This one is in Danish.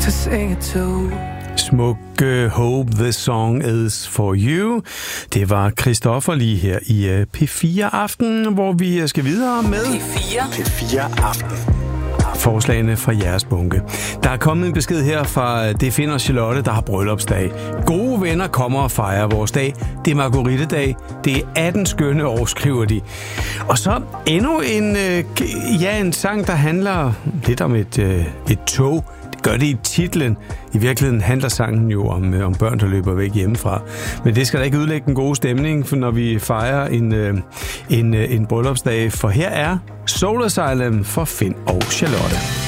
to sing it to. Smuk Hope the Song is for you. Det var Christoffer lige her i P4 Aften, hvor vi skal videre med P4 Aften. Forslagene fra jeres bunke. Der er kommet en besked her fra Det finder Charlotte, der har bryllupsdag. Gode venner kommer og fejrer vores dag. Det er Marguerite-dag. Det er 18 skønne år, skriver de. Og så endnu en sang, der handler lidt om et tog. Det gør det i titlen. I virkeligheden handler sangen jo om børn, der løber væk hjemmefra. Men det skal da ikke udlægge den gode stemning, for når vi fejrer en bryllupsdag. For her er Soul Asylum for Finn og Charlotte.